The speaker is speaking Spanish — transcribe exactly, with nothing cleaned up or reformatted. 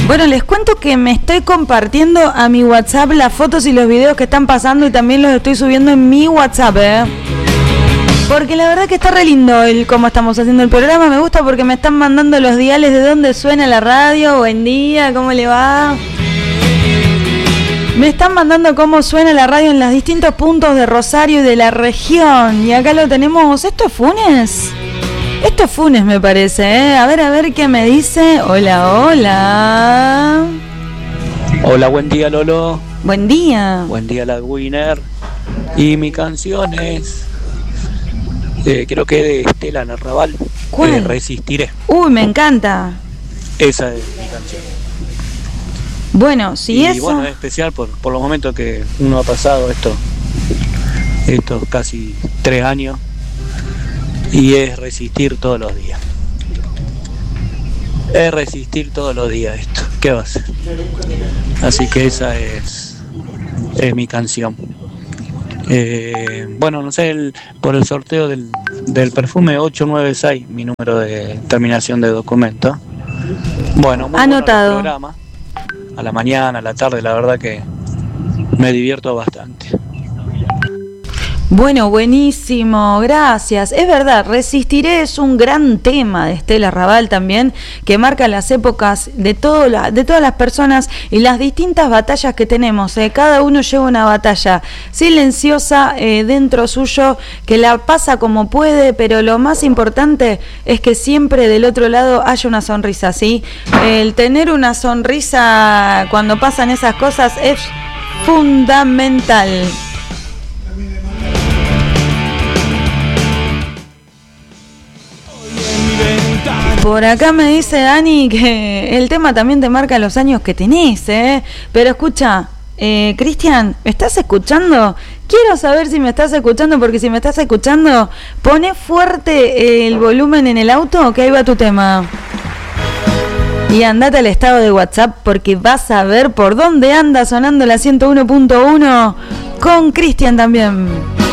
Bueno, les cuento que me estoy compartiendo a mi WhatsApp las fotos y los videos que están pasando y también los estoy subiendo en mi WhatsApp, ¿eh? Porque la verdad que está re lindo el cómo estamos haciendo el programa. Me gusta porque me están mandando los diales de dónde suena la radio. Buen día, ¿cómo le va? Me están mandando cómo suena la radio en los distintos puntos de Rosario y de la región. Y acá lo tenemos. ¿Esto es Funes? Esto es Funes, me parece, ¿eh? A ver, a ver qué me dice. Hola, hola. Hola, buen día, Lolo. Buen día. Buen día, la Winner. Y mi canción es... Eh, creo que de Estela Larraval. ¿Cuál? Eh, Resistiré. Uy, me encanta. Esa es mi canción. Bueno, si y eso... bueno, es especial por, por los momentos que uno ha pasado esto, estos casi tres años. Y es resistir todos los días. Es resistir todos los días esto. ¿Qué va a hacer? Así que esa es, es mi canción. Eh, bueno, no sé, el, por el sorteo del, del perfume ocho nueve seis, mi número de terminación de documento. Bueno, muy anotado. Bueno el programa. A la mañana, a la tarde, la verdad que me divierto bastante. Bueno, buenísimo, gracias. Es verdad, Resistiré es un gran tema de Estela Larraval también, que marca las épocas de, todo la, de todas las personas y las distintas batallas que tenemos. ¿eh? Cada uno lleva una batalla silenciosa eh, dentro suyo, que la pasa como puede, pero lo más importante es que siempre del otro lado haya una sonrisa, ¿sí? El tener una sonrisa cuando pasan esas cosas es fundamental. Por acá me dice Dani que el tema también te marca los años que tenés, ¿eh? Pero escucha, eh, Cristian, ¿me estás escuchando? Quiero saber si me estás escuchando, porque si me estás escuchando, poné fuerte el volumen en el auto, que ahí va tu tema. Y andate al estado de WhatsApp, porque vas a ver por dónde anda sonando la ciento uno punto uno con Cristian también.